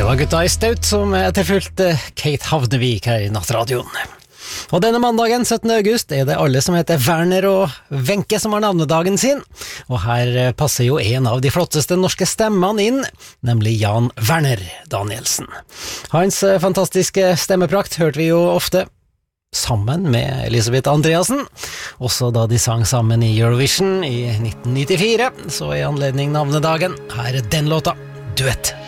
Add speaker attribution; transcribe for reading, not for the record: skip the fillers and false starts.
Speaker 1: var gutta i Staut som etterfulgte Kate Havnevik her i Nattradioen. Og denne mandagen 17. august er det alle som heter Werner og Wenche som har navnedagen sin. Og her passer jo en av de flotteste norske stemmene inn, nemlig Jan Werner Danielsen. Hans fantastiske stemmeprakt hørte vi jo ofte sammen med Elisabeth Andreassen, også da de sang sammen i Eurovision i 1994, så i anledning navnedagen, her er den låta, Duett.